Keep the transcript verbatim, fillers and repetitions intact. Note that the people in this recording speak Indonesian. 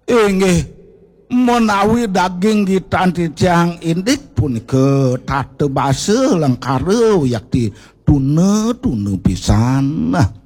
inggih menawi daging ditanticang indik punika tate base lengkare yakti tune tune pisan.